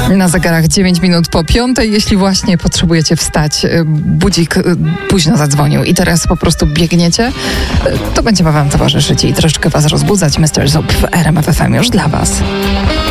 Na zegarach 9 minut po 5. Jeśli właśnie potrzebujecie wstać, budzik późno zadzwonił i teraz po prostu biegniecie, to będziemy wam towarzyszyć i troszeczkę was rozbudzać. Mr. Zup w RMF FM już dla was.